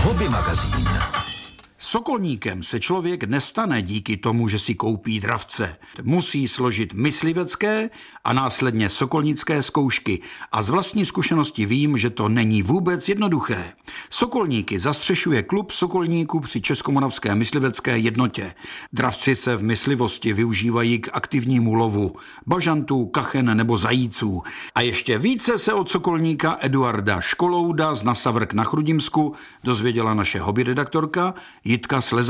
Hobby magazín. Sokolníkem se člověk nestane díky tomu, že si koupí dravce. Musí složit myslivecké a následně sokolnické zkoušky a z vlastní zkušenosti vím, že to není vůbec jednoduché. Sokolníky zastřešuje klub sokolníků při Českomoravské myslivecké jednotě. Dravci se v myslivosti využívají k aktivnímu lovu bažantů, kachen nebo zajíců. A ještě více se od sokolníka Eduarda Školouda z Nasavrk na Chrudimsku dozvěděla naše hobby redaktorka Jitka Slezák.